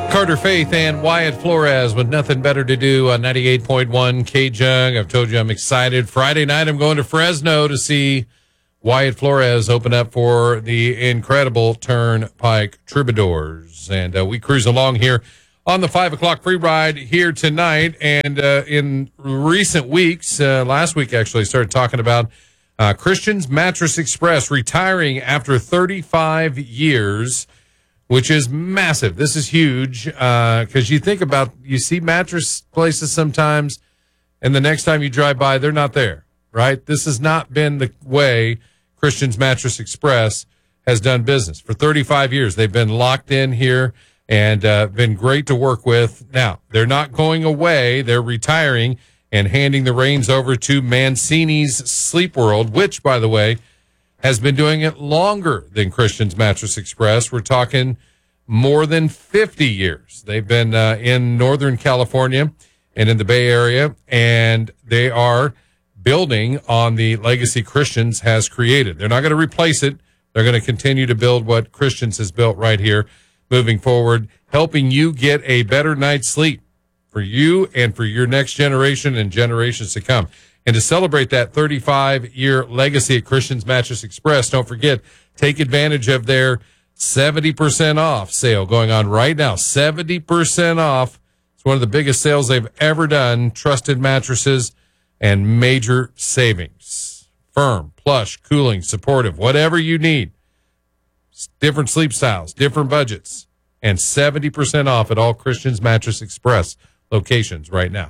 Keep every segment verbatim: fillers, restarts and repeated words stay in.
Carter Faith and Wyatt Flores with Nothing Better to Do on ninety-eight point one K-Jug. I've told you I'm excited. Friday night I'm going to Fresno to see Wyatt Flores open up for the incredible Turnpike Troubadours. And uh, we cruise along here on the five o'clock free ride here tonight. And uh, in recent weeks, uh, last week actually, started talking about uh, Christian's Mattress Express retiring after thirty-five years, which is massive. This is huge because uh, you think about, you see mattress places sometimes, and the next time you drive by, they're not there, right? This has not been the way Christian's Mattress Express has done business. For thirty-five years, they've been locked in here and uh, been great to work with. Now, they're not going away. They're retiring and handing the reins over to Mancini's Sleep World, which, by the way, has been doing it longer than Christian's Mattress Express. We're talking more than fifty years. They've been uh, in Northern California and in the Bay Area, and they are building on the legacy Christian's has created. They're not going to replace it. They're going to continue to build what Christian's has built right here moving forward, helping you get a better night's sleep for you and for your next generation and generations to come. And to celebrate that thirty-five-year legacy at Christian's Mattress Express, don't forget, take advantage of their seventy percent off sale going on right now. seventy percent off. It's one of the biggest sales they've ever done. Trusted mattresses and major savings. Firm, plush, cooling, supportive, whatever you need. Different sleep styles, different budgets, and seventy percent off at all Christian's Mattress Express locations right now.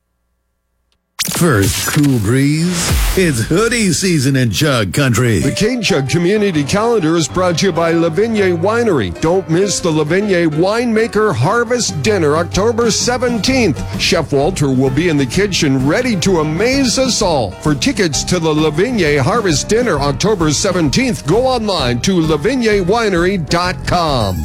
First cool breeze, it's hoodie season in Jug Country. The K-Jug Community Calendar is brought to you by La Vigne Winery. Don't miss the La Vigne Winemaker Harvest Dinner, October seventeenth. Chef Walter will be in the kitchen ready to amaze us all. For tickets to the La Vigne Harvest Dinner, October seventeenth, go online to la vigne winery dot com.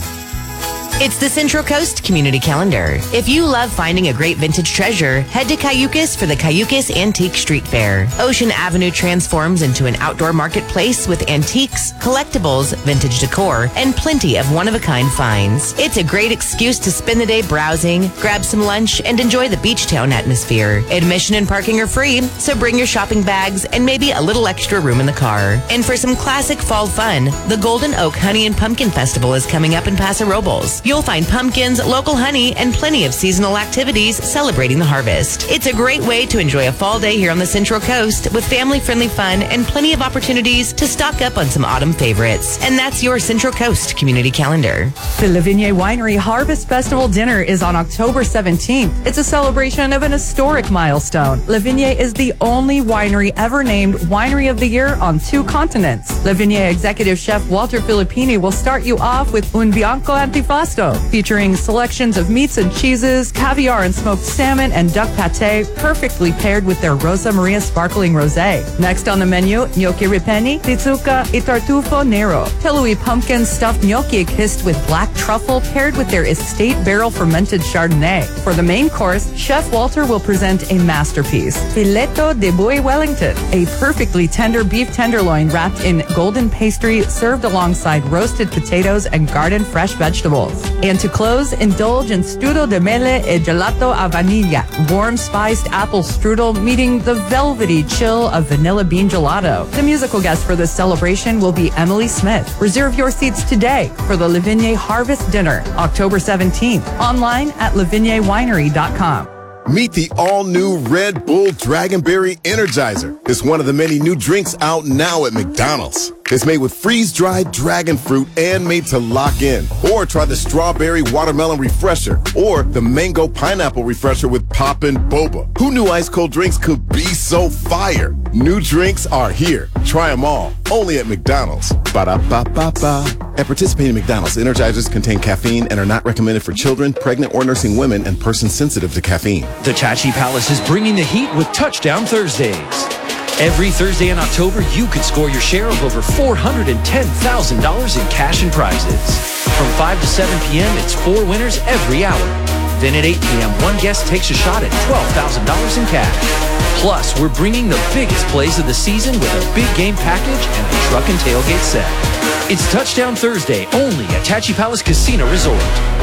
It's the Central Coast Community Calendar. If you love finding a great vintage treasure, head to Cayucas for the Cayucas Antique Street Fair. Ocean Avenue transforms into an outdoor marketplace with antiques, collectibles, vintage decor, and plenty of one-of-a-kind finds. It's a great excuse to spend the day browsing, grab some lunch, and enjoy the beach town atmosphere. Admission and parking are free, so bring your shopping bags and maybe a little extra room in the car. And for some classic fall fun, the Golden Oak Honey and Pumpkin Festival is coming up in Paso Robles. You'll find pumpkins, local honey, and plenty of seasonal activities celebrating the harvest. It's a great way to enjoy a fall day here on the Central Coast with family-friendly fun and plenty of opportunities to stock up on some autumn favorites. And that's your Central Coast Community Calendar. The La Vigne Winery Harvest Festival Dinner is on October seventeenth. It's a celebration of an historic milestone. La Vigne is the only winery ever named Winery of the Year on two continents. La Vigne Executive Chef Walter Filippini will start you off with Un Bianco Antipasto, featuring selections of meats and cheeses, caviar and smoked salmon, and duck pate, perfectly paired with their Rosa Maria sparkling rosé. Next on the menu, gnocchi ripenni, pizzuca, e tartufo nero. Pillowy pumpkin stuffed gnocchi kissed with black truffle, paired with their estate barrel fermented Chardonnay. For the main course, Chef Walter will present a masterpiece, Filetto de Boi Wellington, a perfectly tender beef tenderloin wrapped in golden pastry, served alongside roasted potatoes and garden fresh vegetables. And to close, indulge in strudel de mele e gelato a vaniglia, warm spiced apple strudel meeting the velvety chill of vanilla bean gelato. The musical guest for this celebration will be Emily Smith. Reserve your seats today for the La Vigne Harvest Dinner, October seventeenth, online at la vigne winery dot com. Meet the all-new Red Bull Dragonberry Energizer. It's one of the many new drinks out now at McDonald's. It's made with freeze-dried dragon fruit and made to lock in. Or try the Strawberry Watermelon Refresher or the Mango Pineapple Refresher with Poppin' Boba. Who knew ice-cold drinks could be so fire? New drinks are here. Try them all. Only at McDonald's. Ba-da-ba-ba-ba. At participating McDonald's, Energizers contain caffeine and are not recommended for children, pregnant or nursing women, and persons sensitive to caffeine. The Tachi Palace is bringing the heat with Touchdown Thursdays. Every Thursday in October, you could score your share of over four hundred ten thousand dollars in cash and prizes. From five to seven p.m., it's four winners every hour. Then at eight p.m., one guest takes a shot at twelve thousand dollars in cash. Plus, we're bringing the biggest plays of the season with a big game package and a truck and tailgate set. It's Touchdown Thursday only at Tachi Palace Casino Resort.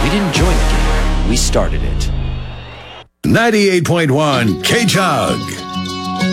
We didn't join the game. We started it. ninety-eight point one K-Jug.